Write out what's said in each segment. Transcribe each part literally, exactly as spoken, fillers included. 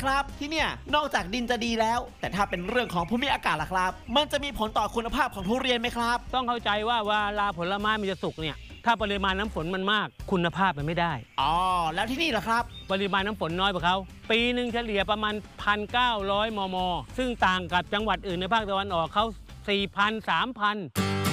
ครับที่เนี่ยนอกจากดินจะดีแล้วแต่ถ้าเป็นเรื่องของภูมิอากาศล่ะครับมันจะมีผลต่อคุณภาพของทุเรียนไหมครับต้องเข้าใจว่าเวลาผลไม้มันจะสุกเนี่ยถ้าปริมาณน้ำฝนมันมากคุณภาพมันไม่ได้อ๋อแล้วที่นี่ล่ะครับปริมาณน้ำฝนน้อยกว่าเขาปีหนึ่งเฉลี่ยประมาณ หนึ่งพันเก้าร้อย มม.ซึ่งต่างกับจังหวัดอื่นในภาคตะวันออกเขา สี่พัน สามพัน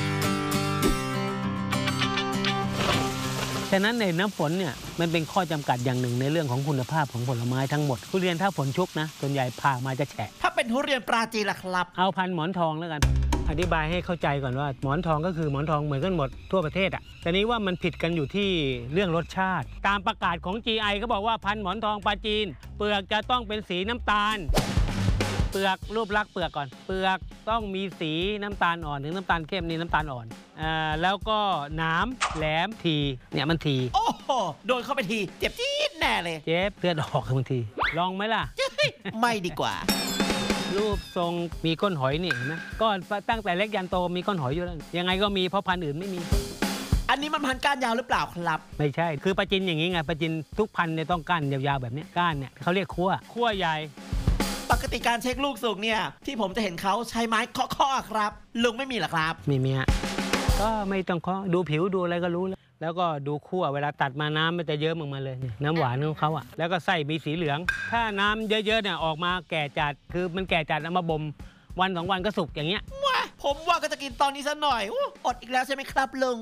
ฉะนั้นในน้ำฝนเนี่ยมันเป็นข้อจำกัดอย่างหนึ่งในเรื่องของคุณภาพของผลไม้ทั้งหมดทุเรียนถ้าฝนชุกนะส่วนใหญ่ผ่ามาจะแฉะถ้าเป็นทุเรียนปราจีนล่ะครับเอาพันหมอนทองแล้วกันอธิบายให้เข้าใจก่อนว่าหมอนทองก็คือหมอนทองเหมือนกันหมดทั่วประเทศอ่ะแต่นี้ว่ามันผิดกันอยู่ที่เรื่องรสชาติตามประกาศของ จี ไอ เขาบอกว่าพันหมอนทองปราจีนเปลือกจะต้องเป็นสีน้ำตาลเปลือกรูปลักษณ์เปลือกก่อนเปลือกต้องมีสีน้ำตาลอ่อนถึงน้ำตาลเข้มนี่น้ำตาลอ่อนอ่าแล้วก็หนามแหลมทีเนี่ยมันทีโอ้โหโดนเข้าไปทีเจ็บจี๊ดแน่เลยเจ็บเลือดออกบางทีลองไหมล่ะไม่ดีกว่ารูปทรงมีก้นหอยนี่เห็นไหมก็ตั้งแต่เล็กยันโตมีก้นหอยอยู่แล้วยังไงก็มีเพราะพันธุ์อื่นไม่มีอันนี้มันพันธุ์ก้านยาวหรือเปล่าครับไม่ใช่คือปลาจินอย่างนี้ไงปลาจินทุกพันธุ์เนี่ยต้องก้านยาวๆแบบนี้ก้านเนี่ยเขาเรียกขั้วขั้วใหญ่ปกติการเช็คลูกสุกเนี่ยที่ผมจะเห็นเขาใช้ไม้เคาะๆครับลุงไม่มีหรอครับมีเมียก็ไม่ต้องเคาะดูผิวดูอะไรก็รู้แล้วแล้วก็ดูขั้วเวลาตัดมาน้ำมันจะเยิ้มออกมาเลยน้ำหวานของเขาอ่ะแล้วก็ไส้มีสีเหลืองถ้าน้ำเยอะๆเนี่ยออกมาแก่จัดคือมันแก่จัดเอามาบ่มวันสองวันก็สุกอย่างเงี้ยว้าผมว่าก็จะกินตอนนี้ซะหน่อยอดอีกแล้วใช่ไหมครับลุง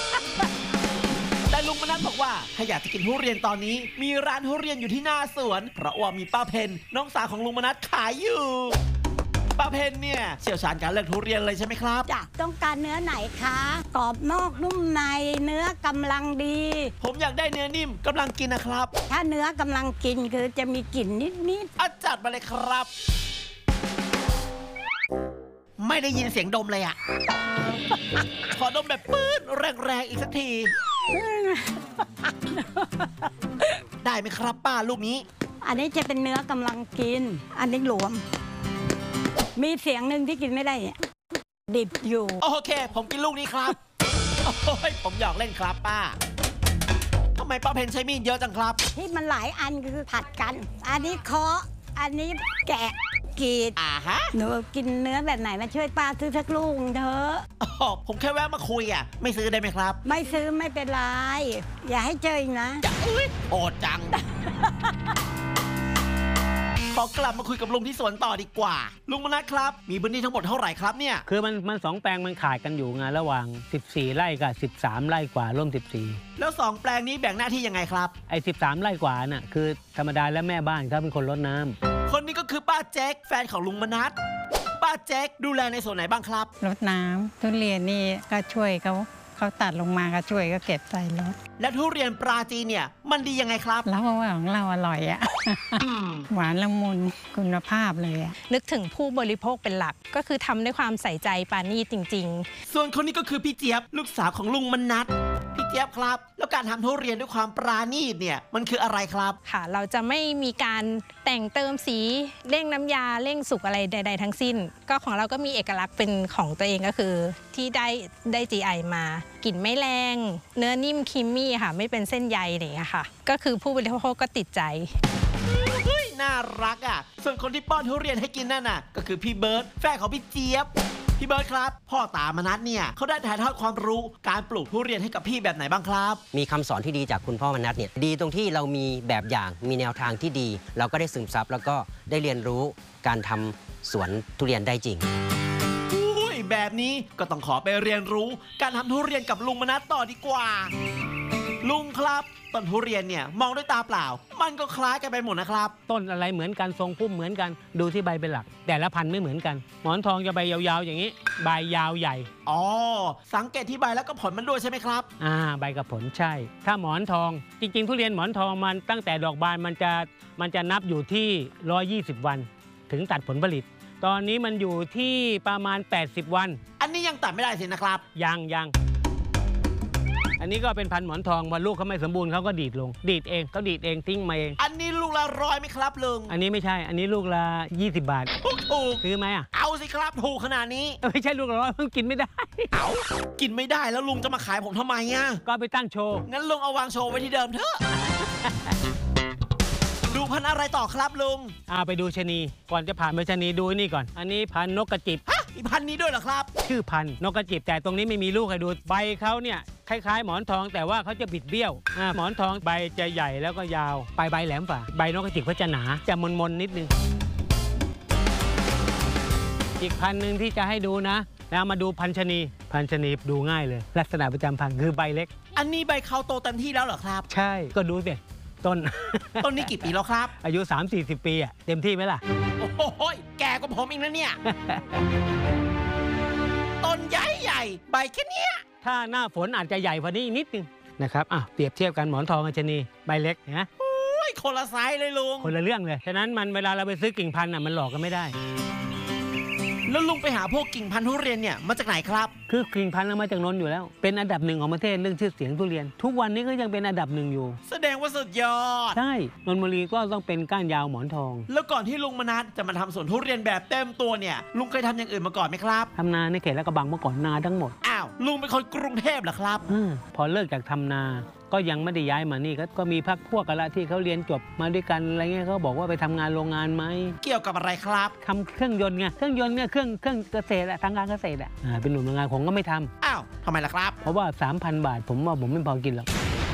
แต่ลุงมนัสบอกว่าถ้าอยากจะกินทุเรียนตอนนี้มีร้านทุเรียนอยู่ที่หน้าสวนเพราะว่ามีป้าเพนน้องสาวของลุงมนัสขายอยู่ป้าเพนเนี่ยเชี่ยวชาญการเลือกทุเรียนเลยใช่ไหมครับจ้ะต้องการเนื้อไหนคะกรอบนอกนุ่มในเนื้อกำลังดีผมอยากได้เนื้อนิ่มกำลังกินนะครับถ้าเนื้อกำลังกินคือจะมีกลิ่นนิดๆอาจัดมาเลยครับไม่ได้ยินเสียงดมเลยอ่ะขอดมแบบปื๊ดแรงๆอีกสักทีได้ไหมครับป้าลูกนี้อันนี้จะเป็นเนื้อกำลังกินอันนี้หลวมมีเสียงหนึ่งที่กินไม่ได้ดิบอยู่โอเคผมกินลูกนี้ครับโอ้ยผมหยอกเล่นครับป้าทำไมป้าเพนใช้มีดเยอะจังครับที่มันหลายอันคือผัดกันอันนี้เคาะอันนี้แกะกรีดอ่าฮะหนูกินเนื้อแบบไหนมาช่วยป้าซื้อสักลูกเถอะอ๋อผมแค่แวะมาคุยอ่ะไม่ซื้อได้ไหมครับไม่ซื้อไม่เป็นไรอย่าให้เจออีกนะจะอุ้ยโอดจังขอกลับมาคุยกับลุงที่สวนต่อดีกว่าลุงมนัสครับมีพื้นที่ทั้งหมดเท่าไหร่ครับเนี่ยคือมันมันสองแปลงมันขาดกันอยู่ไงระหว่างสิบสี่ไร่กับสิบสามไร่กว่าร่วมสิบสี่แล้วสองแปลงนี้แบ่งหน้าที่ยังไงครับไอ้สิบสามไร่กว่าน่ะคือธรรมดาและแม่บ้านเขาเป็นคนรดน้ำคนนี้ก็คือป้าแจ็คแฟนของลุงมนัสป้าแจ็คดูแลในส่วนไหนบ้างครับรดน้ำทุเรียนนี่ก็ช่วยเขาเขาตัดลงมาก็ช่วยก็เก็บใส่รถและทุเรียนปราจีนเนี่ยมันดียังไงครับแล้วว่าของเราอร่อยอ่ะ หวานละมุนคุณภาพเลยอ่ะนึกถึงผู้บริโภคเป็นหลักก็คือทำด้วยความใส่ใจปราณีตจริงๆส่วนคนนี้ก็คือพี่เจี๊ยบลูกสาวของลุงมนัสพี่เจี๊ยบครับแล้วการทำทุเรียนด้วยความปราณีตเนี่ยมันคืออะไรครับค่ะเราจะไม่มีการแต่งเติมสีเร่งน้ำยาเร่งสุกอะไรใดๆทั้งสิ้นก็ของเราก็มีเอกลักษณ์เป็นของตัวเองก็คือที่ได้ได้ จี ไอ มากลิ่นไม่แรงเนื้อนิ่มครีมมี่ค่ะไม่เป็นเส้นใยอย่างเงี้ยค่ะก็คือผู้บริโภคก็ติดใจน่ารักอ่ะส่วนคนที่ป้อนทุเรียนให้กินนั่นน่ะก็คือพี่เบิร์ตแฟนของพี่เจี๊ยบพี่เบิร์ตครับพ่อตามนัสเนี่ยเขาได้ถ่ายทอดความรู้การปลูกทุเรียนให้กับพี่แบบไหนบ้างครับมีคำสอนที่ดีจากคุณพ่อมนัสเนี่ยดีตรงที่เรามีแบบอย่างมีแนวทางที่ดีเราก็ได้ซึมซับแล้วก็ได้เรียนรู้การทำสวนทุเรียนได้จริงแบบนี้ก็ต้องขอไปเรียนรู้การทำทุเรียนกับลุงมนัสต่อดีกว่าลุงครับต้นทุเรียนเนี่ยมองด้วยตาเปล่ามันก็คล้ายกันไปหมดนะครับต้นอะไรเหมือนกันทรงพุ่มเหมือนกันดูที่ใบเป็นหลักแต่ละพันธุ์ไม่เหมือนกันหมอนทองจะใบยาวๆอย่างนี้ใบยาวใหญ่อ๋อสังเกตที่ใบแล้วก็ผลมันด้วยใช่ไหมครับอ่าใบกับผลใช่ถ้าหมอนทองจริงๆทุเรียนหมอนทองมันตั้งแต่ดอกบานมันจะมันจะนับอยู่ที่หนึ่งร้อยยี่สิบวันถึงตัดผลผลิตตอนนี้มันอยู่ที่ประมาณแปดสิบวันอันนี้ยังตัดไม่ได้สินะครับยังยังอันนี้ก็เป็นพันธุ์หมอนทองพอลูกเขาไม่สมบูรณ์เขาก็ดีดลงดีดเองเขาดีดเองทิ้งมาเองอันนี้ลูกละร้อยไหมครับลุงอันนี้ไม่ใช่อันนี้ลูกละยี่สิบบาทถูกซื้อไหมอ่ะเอาสิครับถูกขนาดนี้ไม่ใช่ลูกละร้อยมันกินไม่ได้เอากินไม่ได้แล้วลุงจะมาขายผมทำไมอ่ะก็ไปตั้งโชว์งั้นลุงเอาวางโชว์ไว้ที่เดิมเถอะดูพันธุ์อะไรต่อครับลุงอ่าไปดูชะนีก่อนจะผ่านไปชะนีดูนี่ก่อน อันนี้พันธุ์นกกระจิบฮะมีพันธุ์นี้ด้วยเหรอครับชื่อพันธุ์นกกระจิบแต่ตรงนี้ไม่มีลูกให้ดูใบเขาเนี่ยคล้ายๆ หมอนทองแต่ว่าเขาจะบิดเบี้ยวอ่าหมอนทองใบจะใหญ่แล้วก็ยาวปลายใบแหลมฝ่าใบนกกระจิบเขาจะหนาจะมนๆนิดนึงอีกพันธุ์หนึ่งที่จะให้ดูนะแล้วมาดูพันธุ์ชะนีพันธุ์ชะนีดูง่ายเลยลักษณะประจำพันธุ์คือใบเล็กอันนี้ใบเขาโตเต็มที่แล้วเหรอครับใช่ก็ดูสิต้นต้นนี้กี่ปีแล้วครับอายุ สามสี่สิบ ปีอะเต็มที่ไหมล่ะโอ้โหแก่กว่าผมอีกนะเนี่ย ต้นใหญ่ใหญ่ใบแค่เนี้ยถ้าหน้าฝนอาจจะใหญ่กว่านี้อีกนิดนึงนะครับอ่ะเปรียบเทียบกันหมอนทองกับชะนีใบเล็กนะโอ้ยคนละไซส์เลยลุงคนละเรื่องเลยฉะนั้นมันเวลาเราไปซื้อกิ่งพันธุ์อ่ะมันหลอกกันไม่ได้แล้วลุงไปหาพวกกิ่งพันธุ์ทุเรียนเนี่ยมาจากไหนครับคือกิ่งพันธุ์เอามาจากนนท์อยู่แล้วเป็นอันดับหนึ่งของประเทศเรื่องชื่อเสียงทุเรียน ทุกวันนี้ก็ยังเป็นอันดับหนึ่งอยู่แสดงว่าสุดยอดใช่นนทบุรีก็ต้องเป็นก้านยาวหมอนทองแล้วก่อนที่ลุงมนัสจะมาทำสวนทุเรียนแบบเต็มตัวเนี่ยลุงเคยทำอย่างอื่นมาก่อนไหมครับทำนาในเขตและกระบังเมื่อก่อนนาทั้งหมดอ้าวลุงเป็นคนกรุงเทพเหรอครับอาพอเลิกจากทำนาก็ยังไม่ได้ย้ายมานี่ก็ก็มีพักพวกกันละที่เขาเรียนจบมาด้วยกันอะไรเงี้ยเขาบอกว่าไปทำงานโรงงานไหมเกี่ยวกับอะไรครับทำเครื่องยนต์ไงเครื่องยนต์เนี่ยเครื่องเครื่องเกษตรอะทางการเกษตรอะอ่าเป็นหนุ่มโรงงานผมก็ไม่ทำอ้าวทำไมล่ะครับเพราะว่า สามพัน บาท ผมว่าผมไม่พอกินหรอก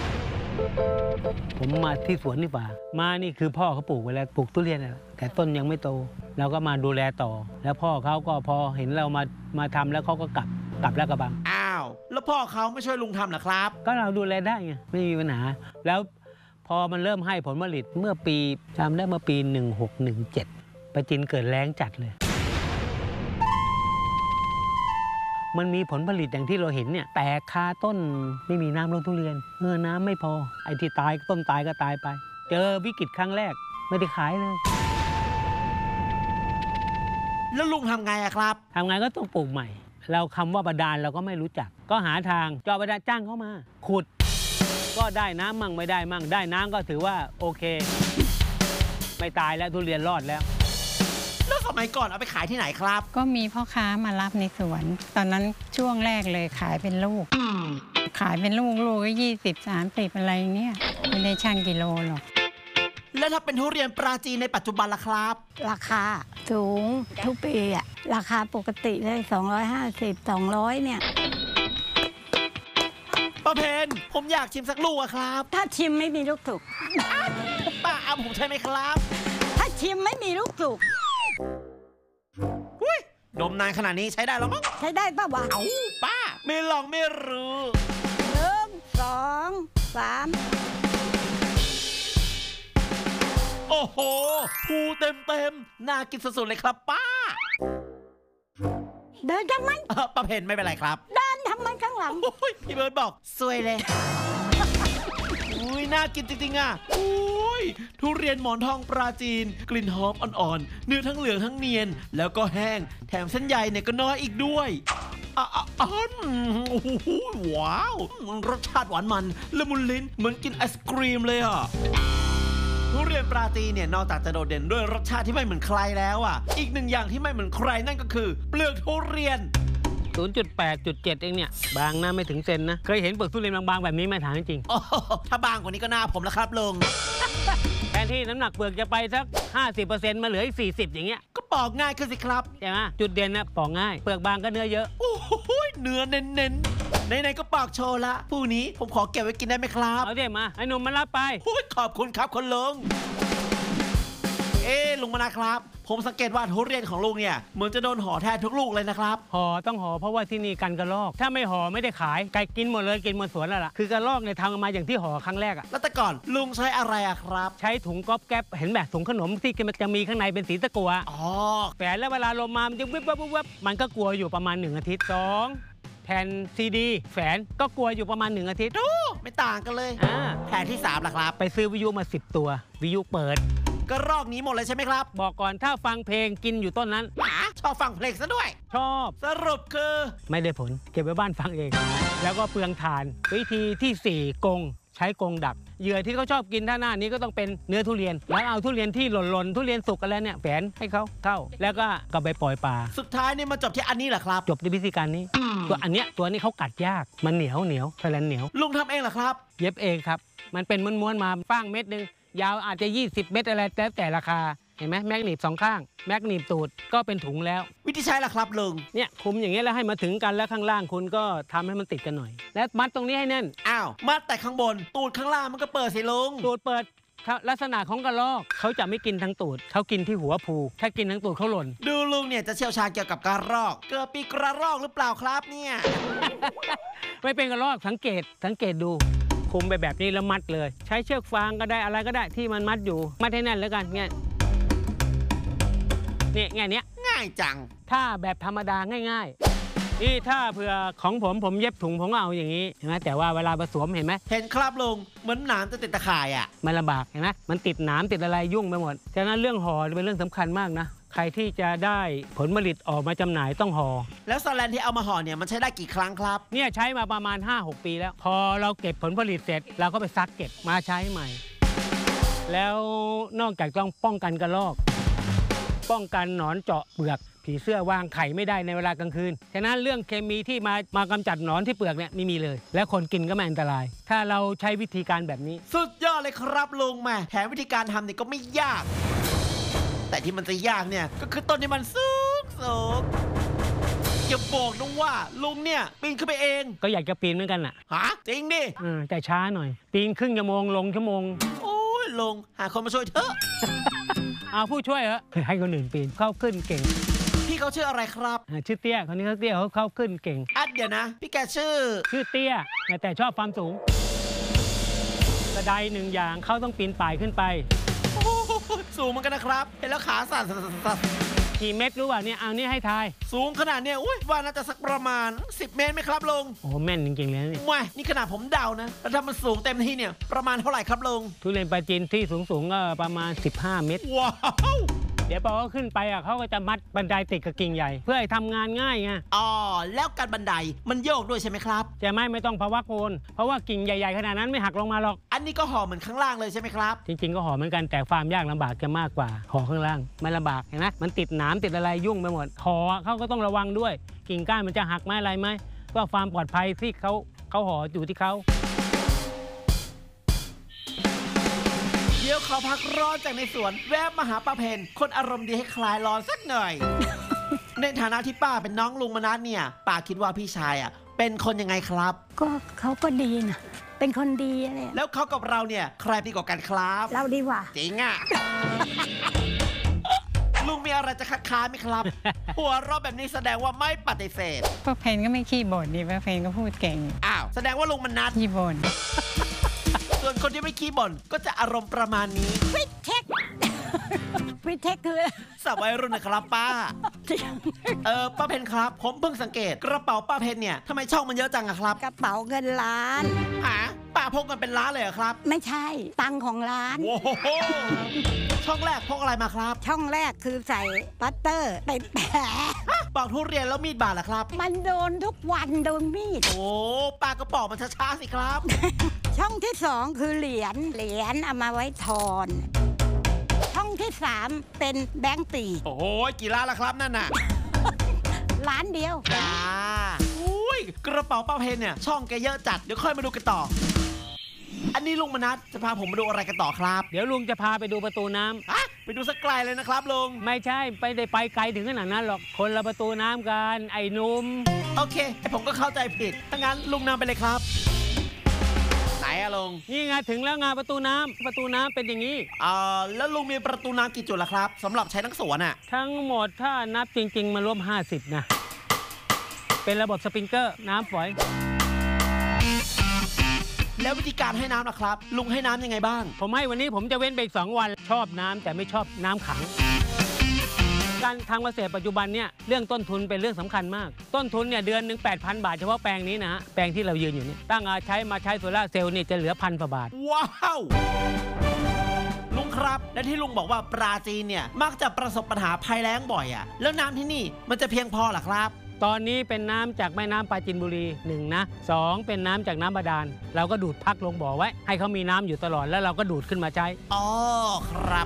ผมมาที่สวนนี่ป่ามานี่คือพ่อเขาปลูกไว้แล้วปลูกทุเรียนอะแต่ต้นยังไม่โตเราก็มาดูแลต่อ แล้วพ่อเขาก็พอเห็นเรามามาทำแล้วเขาก็กลับกลับแล้วกระบังอ้าวแล้วพ่อเขาไม่ช่วยลุงทำเหรอครับก็เราดูแลได้ไงไม่มีปัญหาแล้วพอมันเริ่มให้ผลผลิตเมื่อปีจำได้เมื่อปีหนึ่งหกหนึ่งเจ็ดปราจีนเกิดแล้งจัดเลย มันมีผลผลิตอย่างที่เราเห็นเนี่ยแต่คาต้นไม่มีน้ำลงทุเรียนเออน้ำไม่พอไอ้ที่ตายต้นตายก็ตายไป เจอวิกฤตครั้งแรกไม่ได้ขายเลยแล้วลุงทำไงอะครับทำไงก็ต้องปลูกใหม่ เราคำว่าบาดาลเราก็ไม่รู้จัก ก็หาทางเจาะบาดาลจ้างเข้ามา ขุด ก็ได้น้ำมั่งไม่ได้มั่งได้น้ำก็ถือว่าโอเค ไม่ตายแล้วทุเรียนรอดแล้วแล้วสมัยก่อนเอาไปขายที่ไหนครับก็มีพ่อค้ามารับในสวน ตอนนั้นช่วงแรกเลยขายเป็นลูก ขายเป็นลูกลูกก็ยี่สิบสามสิบอะไรเนี่ยไม่ได้ชั่งกิโลหรอกแล้วถ้าเป็นทุเรียนปราจีนในปัจจุบันล่ะครับราคาสูงทุกปีอะราคาปกติเลย สองร้อยห้าสิบ สองร้อยเนี่ยป้าเพนผมอยากชิมสักลูกอะครับถ้าชิมไม่มีลูกถูกป้าเอาผมใช่ไหมครับถ้าชิมไม่มีลูกถูกอุ้ยดมนานขนาดนี้ใช้ได้แล้วมั้งใช้ได้ป่าวะเอ้าป้าไม่ลองไม่รู้หนึ่งสองสามโอ้โหภูเต็มเต็มๆน่ากินสุดๆเลยครับป้าเดินทำไมเอ่อป้าเพนไม่เป็นไรครับเดินทำไมข้างหลังโอ้ยพี่เบิร์ดบอกสวยเลย อุ้ยน่ากินจริงๆอ่ะอุ้ยทุเรียนหมอนทองปราจีน กลิ่นหอมอ่อนๆ เนื้อทั้งเหลืองทั้งเนียน แล้วก็แห้ง แถมเส้นใยเนี่ยก็น้อยอีกด้วยอ่ะอ่ะอ่ะโอ้โหว้าว รสชาติหวานมันละมุนลิ้นเหมือนกินไอศกรีมเลยอ่ะ ทุเรียนปราจีนเนี่ยนอกจากจะโดดเด่นด้วยรสชาติที่ไม่เหมือนใครแล้วอ่ะ อีกหนึ่งอย่างที่ไม่เหมือนใครนั่นก็คือ เปลือกทุเรียนศูนย์จุดแปดจุดเจ็ด เองเนี่ยบางนะไม่ถึงเซนนะเคยเห็นเปลือกทุเรียนบางๆแบบนี้ไหมถามจริงโอ้โหถ้าบางกว่านี้ก็หน้าผมแล้วครับลุงแทนที่น้ำหนักเปลือกจะไปสัก ห้าสิบเปอร์เซ็นต์ มาเหลืออีกสี่สิบอย่างเงี้ยก็ปอกง่ายขึ้นสิครับใช่ไหมจุดเด่นนะปอกง่ายเปลือกบางก็เนื้อเยอะโอ้โหเนื้อเน้นๆไหนๆก็ปอกโชว์ละผู้นี้ผมขอเก็บไว้กินได้ไหมครับเอาเดี๋ยวมาไอ้หนุ่มมารับไปโอ้ยขอบคุณครับคุณลุง เอ๊ะลุงมานะครับ ผมสังเกตว่าทุเรียนของลุงเนี่ยเหมือนจะโดนห่อแทนทุกลูกเลยนะครับห่อต้องห่อเพราะว่าที่นี่กันกระรอก ถ้าไม่ห่อไม่ได้ขายไก่กินหมดเลยกินหมดสวนแล้วล่ะคือกระรอกเนี่ยทำมาอย่างที่ห่อครั้งแรกอะแล้วแต่ก่อนลุงใช้อะไรอะครับใช้ถุงก๊อบแก๊บเห็นแบบถุงขนมที่มันจะมีข้างในเป็นสีตะกั่วอ๋อแฝนแล้วเวลาลมมามันจะวิบวับวิบวับมันก็กลัวอยู่ประมาณหนึ่งอาทิตย์สองแผ่นซีดีแฝนก็กลัวอยู่ประมาณหนึ่งอาทิตย์โอ้ไม่ต่างกันเลยอ่าแผนที่สามล่ะครับไปซื้อวิทยุมาสิบตัววิทยุเปิดก็รอกนี้หมดเลยใช่ไหมครับบอกก่อนถ้าฟังเพลงกินอยู่ต้นนั้นหมาชอบฟังเพลงซะด้วยชอบสรุปคือไม่ได้ผลเก็บไว้บ้านฟังเอง แล้วก็เปลืองถ่าน วิธีที่สี่กงใช้กงดักเหยื่อที่เขาชอบกินถ้าหน้านี้ก็ต้องเป็นเนื้อทุเรียน แล้วเอาทุเรียนที่หล่นๆทุเรียนสุกกันแล้วเนี่ยแฝนให้เขาเข้า แล้วก็ก็ไปปล่อยปลาสุดท้ายเนี่ยมาจบที่อันนี้เหรอครับจบด้วยวิธีการนี้ ตัวอันเนี้ยตัวนี้เขากัดยากมันเหนียวเหนียวแผลนเหนียวลุงทำเองเหรอครับเย็บเองครับ มันเป็นม้วนๆมาฟางเม็ดหนึงยาวอาจจะยี่สิบเมตรอะไรแล้วแต่ราคาเห็นไหมแม็กหนีบสองข้างแม็กหนีบตูดก็เป็นถุงแล้ววิธีใช้ล่ะครับลุงเนี่ยคุมอย่างเงี้ยแล้วให้มาถึงกันแล้วข้างล่างคุณก็ทำให้มันติดกันหน่อย แล้วมัดตรงนี้ให้แน่นอ้าวมัดแต่ข้างบนตูดข้างล่างมันก็เปิดสิลุงตูดเปิดลักษณะของกระรอกเขาจะไม่กินทั้งตูดเขากินที่หัวภูถ้ากินทั้งตูดเขาหล่นดูลุงเนี่ยจะเชี่ยวชาญเกี่ยวกับกระรอก เกิดปีกระรอกหรือเปล่าครับเนี่ยไม่เป็นกระรอกสังเกตสังเกตดูคุมไปแบบนี้แล้วมัดเลย ใช้เชือกฟางก็ได้อะไรก็ได้ที่มันมัดอยู่มัดให้แน่นแล้วกันเนี่ยนี่ไงเนี้ยง่ายจังถ้าแบบธรรมดาง่ายๆนี่ถ้าเผื่อของผมผมเย็บถุงผมก็เอาอย่างนี้เห็นไหมแต่ว่าเวลาผสวมเห็นไหมเห็นครับลุงเหมือนหนามจะติดตะข่ายอ่ะมันลำบากเห็นไหมมันติดหนามติดอะไรยุ่งไปหมดฉะนั้นเรื่องห่อเป็นเรื่องสำคัญมากนะใครที่จะได้ผลผลิตออกมาจำหน่ายต้องห่อแล้วสแลนที่เอามาห่อเนี่ยมันใช้ได้กี่ครั้งครับเนี่ยใช้มาประมาณ ห้าหก ปีแล้ว พอเราเก็บผลผลิตเสร็จเราก็ไปซักเก็บมาใช้ใหม่ แล้วนอกจากต้องป้องกันกระรอก ป้องกันหนอนเจาะเปลือกผีเสื้อวางไข่ไม่ได้ในเวลากลางคืนฉะนั้นเรื่องเคมีที่มามากำจัดหนอนที่เปลือกเนี่ยไม่มีเลย และคนกินก็ไม่อันตราย ถ้าเราใช้วิธีการแบบนี้สุดยอดเลยครับลุงแม่แถมวิธีการทำเนี่ยก็ไม่ยาก แต่ที่มันจะยากเนี่ยก็คือต้นที่มันสูงสูงอย่าบอกนะว่าลุงเนี่ยปีนขึ้นไปเองก็อยากจะปีนเหมือนกันน่ะฮะจริงดิอ่าแต่ช้าหน่อย ปีนครึ่งชั่วโมงลงชั่วโมงโอ้ยลุงหาคนมาช่วยเถอะเอาผู้ช่วยเหรอให้คนอื่นปีนเข้าขึ้นเก่งพี่เขาชื่ออะไรครับอ่าชื่อเตี้ยคนนี้เขาเตี้ยเขาเข้าขึ้นเก่งอัดเดี๋ยวนะ พี่แกชื่อชื่อเตี้ยแต่ชอบความสูงกระไดหนึ่งอย่างเขาต้องปีนป่ายขึ้นไปโอ้โหสูงเหมือนกันนะครับเห็นแล้วขาสั่นสั่นสั่นสั่นกี่เม็ดรู้ป่ะเนี่ยเอานี่ให้ทายสูงขนาดเนี้ยอุ้ยว่าน่าจะสักประมาณสิบเมตรไหมครับลุงโอ้แม่นจริงๆเลยนี่ว้ายนี่ขนาดผมเดานะแล้วถ้ามันสูงเต็มที่เนี่ยประมาณเท่าไหร่ครับลุงทุเรียนปลาจีนที่สูงๆก็ประมาณสิบห้าเมตรว้าวเดี๋ยวพอเขาขึ้นไปอ่ะเขาก็จะมัดบันไดติดกับกิ่งใหญ่ เพื่อให้ทำงานง่ายไงอ๋อแล้วการบันไดมันโยกด้วยใช่ไหมครับจะไม่ไม่ต้องภาวะโคนเพราะว่ากิ่งใหญ่ๆขนาดนั้นไม่หักลงมาหรอกอันนี้ก็ห่อเหมือนข้างล่างเลยใช่ไหมครับจริงๆก็ห่อเหมือนกันแต่ความยากลำบากจะมากกว่าห่อข้างล่างมันลำบากเห็นไหมมันติดหนามติดอะไรยุ่งไปหมดห่อเขาก็ต้องระวังด้วย กิ่งก้านมันจะหักไหมอะไรไหมเพื่อความปลอดภัยที่เขาเขาห่ออยู่ที่เขาเดี๋ยวขอพักร้อนจากในสวนแวบมาหาป้าเพนคนอารมณ์ดีให้คลายร้อนสักหน่อย ในฐานะที่ป้าเป็นน้องลุงมนัสเนี่ยป้าคิดว่าพี่ชายอ่ะเป็นคนยังไงครับก็เขาก็ดีนะเป็นคนดีอะไรแล้วเขากับเราเนี่ยใครดีกว่ากันครับเราดีกว่าจริงอ่ะ ลุงมีอะไรจะคัดค้านไหมครับ หัวเราะแบบนี้แสดงว่าไม่ปฏิเสธป้าเพนก็ไม่ขี้บ่นดีป้าเพนก็พูดเก่งอ้าวแสดงว่าลุงมนัสขี้บ่นส่วนคนที่ไม่ขี้บ่นก็จะอารมณ์ประมาณนี้วิเทค วิเทคคือสาววัยรุ่นนะครับป้า เออป้าเพนครับ ผมเพิ่งสังเกตกระเป๋าป้าเพนเนี่ยทำไมช่องมันเยอะจังอะครับกระเป๋าเงินล้านหาป้าพกกันเป็นล้านเลยเหรอครับไม่ใช่ตังค์ของร้านโอ้โหช่องแรกพกอะไรมาครับช่องแรกคือใส่ปัตเตอร์เป็นแผลปอกทุเรียนแล้วมีดบาดเหรอครับมันโดนทุกวันโดนมีดโอ้ป้าก็ปอกมันช้าๆสิครับช่องที่สองคือเหรียญเหรียญเอามาไว้ทอน ช่องที่สามเป็นแบงก์ปีกโอ้โหกี่ล้านละครับนั่นน่ะร้านเดียวจ้าอุ้ยกระเป๋าป้าเพนเนี่ยช่องแกเยอะจัดเดี๋ยวค่อยมาดูกันต่อ อันนี้ลุงมนัสจะพาผมมาดูอะไรกันต่อครับเดี๋ยวลุงจะพาไปดูประตูน้ำฮะไปดูสักไกลเลยนะครับลุงไม่ใช่ไปได้ไปไกลถึงขนาดนั้นหรอกคนละประตูน้ำกันไอ้หนุ่มโอเคไอผมก็เข้าใจผิดถ้างั้นลุงนำไปเลยครับ ไหนอะลุงนี่ไงถึงแล้วไงประตูน้ำประตูน้ำเป็นอย่างนี้เอ่อแล้วลุงมีประตูน้ำกี่จุดล่ะครับสำหรับใช้ทั้งสวนอะทั้งหมดถ้านับจริง ๆ มันรวมห้าสิบนะ เป็นระบบสปริงเกอร์น้ำฝอยแล้ววิธีการให้น้ำล่ะครับ ลุงให้น้ำยังไงบ้างผมให้วันนี้ผมจะเว้นไปอีกสองวันชอบน้ำแต่ไม่ชอบน้ำขัง การทำเกษตรปัจจุบันเนี่ยเรื่องต้นทุนเป็นเรื่องสำคัญมาก ต้นทุนเนี่ยเดือนหนึ่งแปดพันบาทเฉพาะแปลงนี้นะฮะแปลงที่เรายืนอยู่นี่ตั้งอาใช้มาใช้โซล่าร์เซลล์นี่จะเหลือพันกว่าบาทว้าวลุงครับและที่ลุงบอกว่าปราจีนเนี่ยมักจะประสบปัญหาภัยแล้งบ่อยอะแล้วน้ำที่นี่มันจะเพียงพอหรอครับตอนนี้เป็นน้ำจากแม่น้ำปราจีนบุรีหนึ่งนะสองเป็นน้ำจากน้ำบาดาลเราก็ดูดพักลงบ่อไว้ ให้เขามีน้ำอยู่ตลอดแล้วเราก็ดูดขึ้นมาใช้อ๋อครับ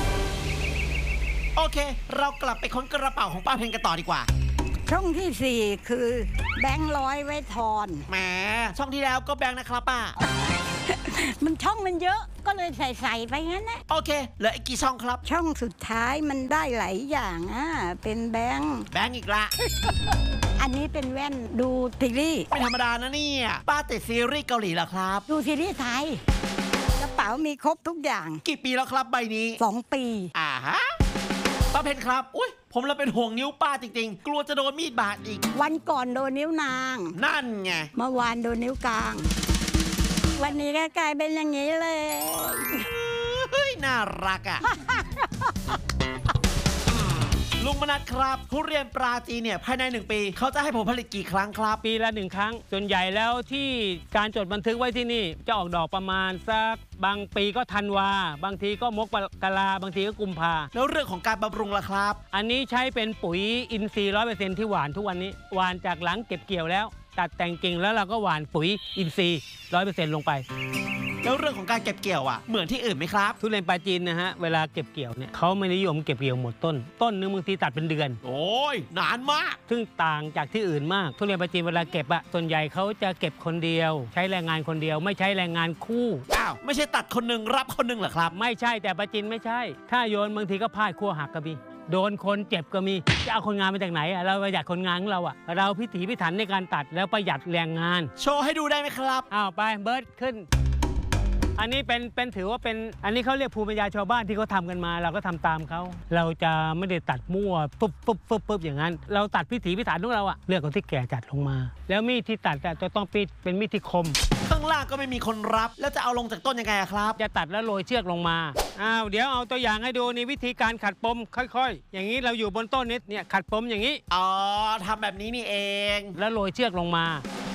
โอเค เรากลับไปค้นกระเป๋าของป้าเพนกันต่อดีกว่าช่องที่สี่คือแบงค์ร้อยไว้ทอนแหมช่องที่แล้วก็แบงค์นะครับป้ามันช่องมันเยอะก็เลยใส่ใส่ไปงั้นนะโอเคเหลืออีกกี่ช่องครับช่องสุดท้ายมันได้หลายอย่างอ่ะเป็นแบงค์แบงก์อีกละอันนี้เป็นแว่นดูซีรีส์ไม่ธรรมดานะเนี่ยป้าติดซีรีส์เกาหลีเหรอครับดูซีรีส์ไทยกระเป๋ามีครบทุกอย่างกี่ปีแล้วครับใบนี้สองปีอ่าฮะป้าเพนครับอุ้ยผมเราเป็นห่วงนิ้วป้าจริงๆ กลัวจะโดนมีดบาดอีกวันก่อนโดนนิ้วนางนั่นไงเมื่อวานโดนนิ้วกลาง วันนี้ก็กลายเป็นอย่างนี้เลยเฮ้ยน่ารักอ่ะ ลุงมนัสครับทุเรียนปราจีนเนี่ยภายในหนึ่งปี เขาจะให้ผมผลิตกี่ครั้งครับปีละหนึ่งครั้ง ส่วนใหญ่แล้วที่การจดบันทึกไว้ที่นี่จะออกดอกประมาณสักบางปีก็ธันวา บางทีก็มกราบางทีก็กุมภาแล้วเรื่องของการบำรุงล่ะครับอันนี้ใช้เป็นปุ๋ยอินทรีย์ร้อยเปอร์เซ็นต์ที่หวานทุกวันนี้หวานจากหลังเก็บเกี่ยวแล้ว ตัดแต่งกิ่งแล้วเราก็หวานปุ๋ยอินทรีย์ร้อยเปอร์เซ็นต์ลงไปแล้วเรื่องของการเก็บเกี่ยวอ่ะเหมือนที่อื่นไหมครับทุเรียนปลาจีนนะฮะเวลาเก็บเกี่ยวเนี่ยเขาไม่นิยมเก็บเกี่ยวหมดต้น ต้นนึงบางทีตัดเป็นเดือนโอ้ยนานมากซึ่งต่างจากที่อื่นมาก ทุเรียนปลาจีนเวลาเก็บอะส่วนใหญ่เขาจะเก็บคนเดียว ใช้แรงงานคนเดียว ไม่ใช้แรงงานคู่อ้าวไม่ใช่ตัดคนหนึ่งรับคนหนึ่งเหรอครับไม่ใช่แต่ปลาจีนไม่ใช่ ถ้าโยนบางทีก็พลาดขั้วหักก็มีโดนคนเจ็บก็มีจะเอาคนงานมาจากไหนอะเราประหยัดคนงานของเราอะเราพิถีพิถันในการตัดแล้วประหยัดแรงงานโชว์ให้ดูได้ไหมครับอ้าวไปเบิร์ดขึ้น อันนี้เป็นเป็นถือว่าเป็นอันนี้เขาเรียกภูมิปัญญาชาวบ้านที่เขาทำกันมา เราก็ทำตามเขาเราจะไม่ได้ตัดมั่วปุ๊บปุ๊บปุ๊บปุ๊บอย่างนั้น เราตัดพิถีพิถันของเราอะเลือกคนที่แก่จัดลงมา แล้วมีดที่ตัดอะจะต้องเป็นมีดที่คมข้างล่างก็ไม่มีคนรับแล้วจะเอาลงจากต้นยังไงอะครับจะตัดแล้วโรยเชือกลงมาอ้าวเดี๋ยวเอาตัวอย่างให้ดูนี่วิธีการขัดปมค่อยๆ อย่างนี้เราอยู่บนต้นนี้เนี่ยขัดปมอย่างนี้อ๋อทำแบบนี้นี่เองแล้วโรยเชือกลงมา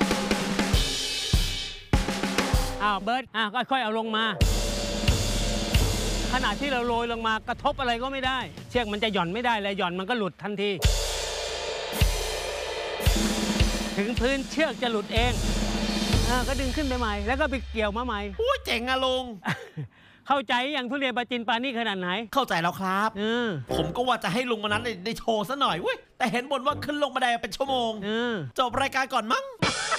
อ้าวเบิร์ดอ้าวค่อยๆเอาลงมาขณะที่เราโรยลงมากระทบอะไรก็ไม่ได้เชือกมันจะหย่อนไม่ได้เลยหย่อนมันก็หลุดทันทีถึงพื้นเชือกจะหลุดเองอ่าก็ดึงขึ้นไปใหม่แล้วก็ไปเกี่ยวมาใหม่อู้เจ๋งอะลุงเข้าใจอย่างทุเรียนปลาจินปลานี่ขนาดไหนเข้าใจแล้วครับเออผมก็ว่าจะให้ลุงมานั้นได้โชว์ซะหน่อยเว้ยแต่เห็นบ่นว่าขึ้นลงบันไดเป็นชั่วโมงเออจบรายการก่อนมั้ง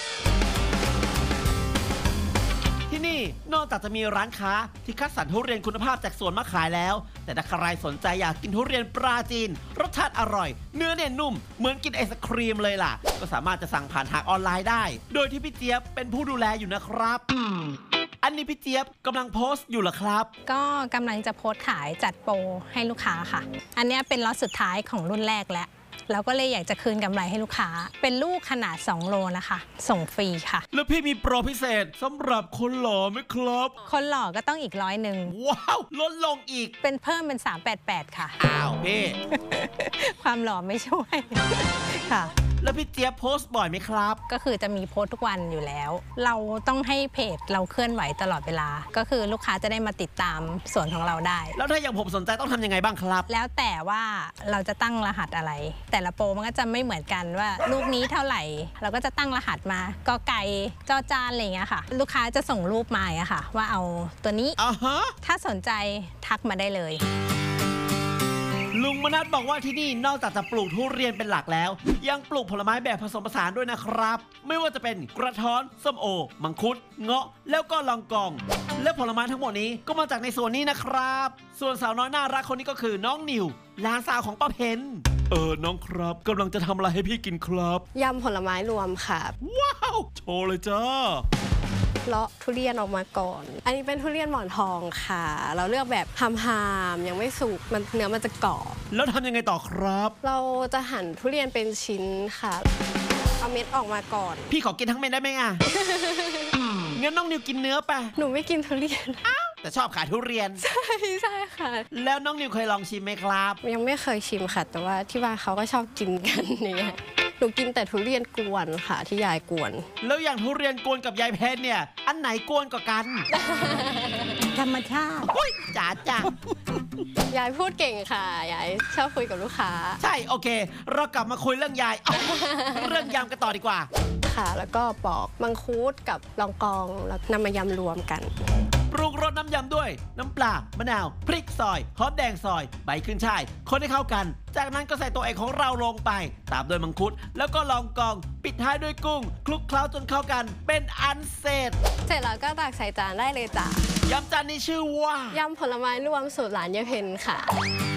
ที่นี่นอกจากจะมีร้านค้าที่คัดสรรทุเรียนคุณภาพจากสวนมาขายแล้ว แต่ถ้าใครสนใจอยากกินทุเรียนปราจีนรสชาติอร่อย เนื้อเนี่ยนุ่มเหมือนกินไอศครีมเลยล่ะ ก็สามารถจะสั่งผ่านทางออนไลน์ได้ โดยที่พี่เจี๊ยบเป็นผู้ดูแลอยู่นะครับอันนี้พี่เจี๊ยบกำลังโพสต์อยู่เหรอครับก็กำลังจะโพสต์ขายจัดโปรให้ลูกค้าค่ะ อันนี้เป็นล็อตสุดท้ายของรุ่นแรกแล้วเราก็เลยอยากจะคืนกำไรให้ลูกค้า เป็นลูกขนาดสองโลนะคะ ส่งฟรีค่ะแล้วพี่มีโปรพิเศษสำหรับคนหล่อไหมครับคนหล่อก็ต้องอีกร้อยหนึ่งว้าวลดลงอีกเป็นเพิ่มเป็นสามแปดแปดค่ะอ้าวพี่ความหล่อไม่ช่วย ค่ะแล้วพี่เจี๊ยบโพสต์บ่อยไหมครับก็คือจะมีโพสต์ทุกวันอยู่แล้ว เราต้องให้เพจเราเคลื่อนไหวตลอดเวลา ก็คือลูกค้าจะได้มาติดตามส่วนของเราได้แล้วถ้าอย่างผมสนใจต้องทำยังไงบ้างครับแล้วแต่ว่าเราจะตั้งรหัสอะไร แต่ละโปรมันก็จะไม่เหมือนกันว่าลูกนี้เท่าไหร่ เราก็จะตั้งรหัสมากอไก่จอจานอะไรอย่างเงี้ยค่ะ ลูกค้าจะส่งรูปมาอะค่ะ ว่าเอาตัวนี้อ่าฮะถ้าสนใจทักมาได้เลยลุงมนัสบอกว่าที่นี่นอกจากจะปลูกทุเรียนเป็นหลักแล้ว ยังปลูกผลไม้แบบผสมผสานด้วยนะครับ ไม่ว่าจะเป็นกระท้อนส้มโอ มังคุด เงาะ แล้วก็ลองกอง และผลไม้ทั้งหมดนี้ก็มาจากในสวนนี้นะครับ ส่วนสาวน้อยน่ารักคนนี้ก็คือน้องนิวหลานสาวของป้าเพนเออน้องครับกำลังจะทำอะไรให้พี่กินครับยำผลไม้รวมค่ะว้าวโชว์เลยจ้าเลาะทุเรียนออกมาก่อน อันนี้เป็นทุเรียนหมอนทองค่ะ เราเลือกแบบหามๆยังไม่สุกมันเนื้อมันจะกรอบแล้วทำยังไงต่อครับเราจะหั่นทุเรียนเป็นชิ้นค่ะ เอาเม็ดออกมาก่อนพี่ขอกินทั้งเม็ดได้ไหมอ่ะ งั้นน้องนิวกินเนื้อไปหนูไม่กินทุเรียนแต่ชอบขายทุเรียนใช่ใช่ค่ะแล้วน้องนิวเคยลองชิมไหมครับยังไม่เคยชิมค่ะ แต่ว่าที่บ้านเขาก็ชอบกินกันเนี่ยหนูกินแต่ทุเรียนกวนค่ะที่ยายกวนแล้วอย่างทุเรียนกวนกับยายเพนเนี่ย อันไหนกวนกว่ากันธรรมชาติอุ้ยจ๋าจ้ะยายพูดเก่งค่ะ ยายชอบคุยกับลูกค้าใช่โอเค เรากลับมาคุยเรื่องยายเอาเรื่องยำกันต่อดีกว่าค่ะ แล้วก็ปอกมังคุดกับลองกองแล้วนำมายำรวมกันปลูกรสน้ำยำด้วยน้ำปลามะนาวพริกซอยหอมแดงซอยใบขึ้นช่ายคนให้เข้ากัน จากนั้นก็ใส่ตัวเอกของเราลงไปตามด้วยมังคุดแล้วก็ลองกองปิดท้ายด้วยกุ้งคลุกเคล้าจนเข้ากันเป็นอันเสร็จเสร็จแล้วก็ตักใส่จานได้เลยจ้ะยำจานนี้ชื่อว่ายำผลไม้รวมสูตรหลานยายเพนค่ะ